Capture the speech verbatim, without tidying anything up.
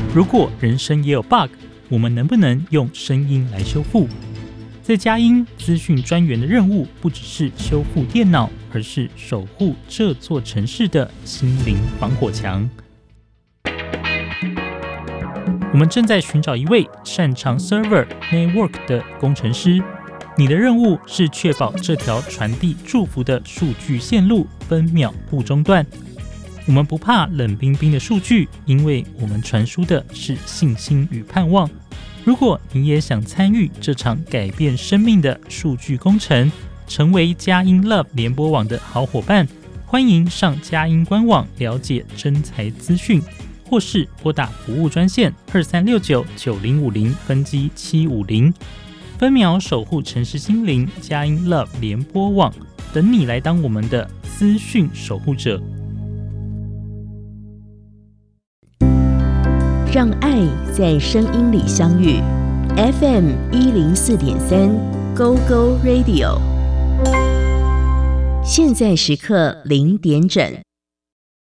如果人生也有 bug， 我们能不能用声音来修复？在佳音资讯专员的任务不只是修复电脑，而是守护这座城市的心灵防火墙。我们正在寻找一位擅长 server network 的工程师，你的任务是确保这条传递祝福的数据线路分秒不中断。我们不怕冷冰冰的数据，因为我们传输的是信心与盼望。如果你也想参与这场改变生命的数据工程，成为佳音 Love 联播网的好伙伴，欢迎上佳音官网了解征才资讯，或是拨打服务专线二三六九九零五零分机七五零，分秒守护城市心灵，佳音 Love 联播网等你来当我们的资讯守护者。 让爱在声音里相遇 ，F M 一零四点三 Go Go Radio， 现在时刻零点整。